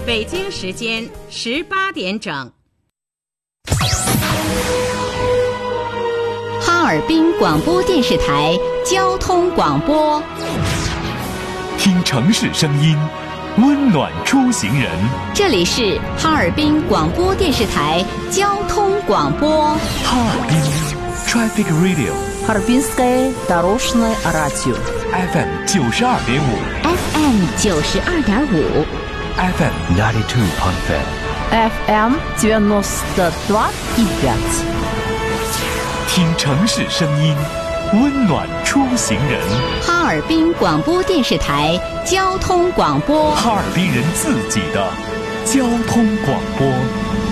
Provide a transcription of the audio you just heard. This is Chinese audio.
北京时间18点整。 哈尔滨广播电视台交通广播， 听城市声音，温暖出行人。 这里是哈尔滨广播电视台交通广播。 哈尔滨 Traffic Radio， Харбинское дорожное радио FM 92.5， FM 92.5， FM 92.5， FM 92.5。 听城市声音，温暖出行人。 哈尔滨广播电视台交通广播， 哈尔滨人自己的交通广播。